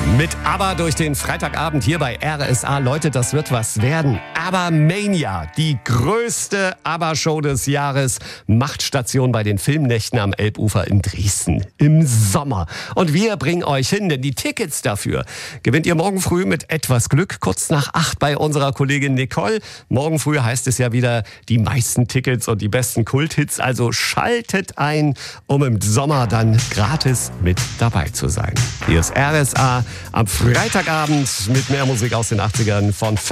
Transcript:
Mit ABBA durch den Freitagabend hier bei RSA. Leute, das wird was werden. ABBA Mania, die größte ABBA-Show des Jahres, macht Station bei den Filmnächten am Elbufer in Dresden im Sommer. Und wir bringen euch hin, denn die Tickets dafür gewinnt ihr morgen früh mit etwas Glück, kurz nach 8 bei unserer Kollegin Nicole. Morgen früh heißt es ja wieder die meisten Tickets und die besten Kulthits. Also schaltet ein, um im Sommer dann gratis mit dabei zu sein. Hier ist RSA am Freitagabend mit mehr Musik aus den 80ern von